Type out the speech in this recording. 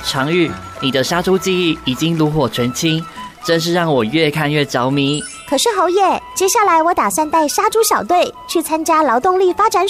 常玉，你的杀猪技艺已经炉火纯青，真是让我越看越着迷。 可是侯爷，接下来我打算带杀猪小队去参加劳动力发展